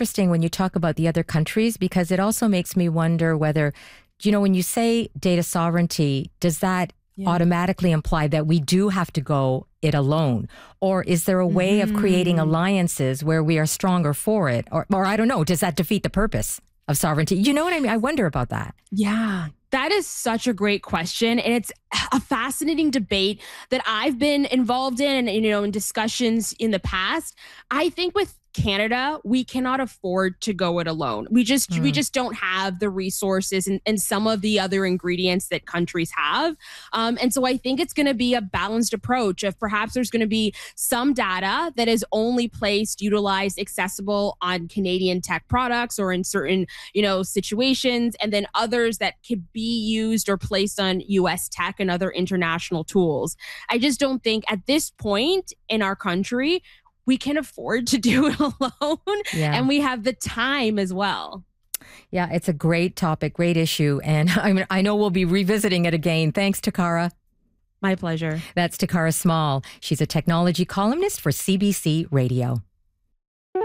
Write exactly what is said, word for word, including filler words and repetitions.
interesting when you talk about the other countries, because it also makes me wonder whether, you know, when you say data sovereignty, does that yeah. automatically imply that we do have to go it alone? Or is there a way mm-hmm. of creating alliances where we are stronger for it? Or, or I don't know, does that defeat the purpose of sovereignty? You know what I mean? I wonder about that. Yeah. That is such a great question. And it's a fascinating debate that I've been involved in and, you know, in discussions in the past. I think with Canada, we cannot afford to go it alone. We just mm. we just don't have the resources and, and some of the other ingredients that countries have. Um, and so I think it's going to be a balanced approach of perhaps there's going to be some data that is only placed, utilized, accessible on Canadian tech products or in certain, you know, situations, and then others that could be used or placed on U S tech and other international tools. I just don't think at this point in our country, we can afford to do it alone. Yeah. And we have the time as well. Yeah, it's a great topic, great issue. And I mean, I know we'll be revisiting it again. Thanks, Takara. My pleasure. That's Takara Small. She's a technology columnist for C B C Radio.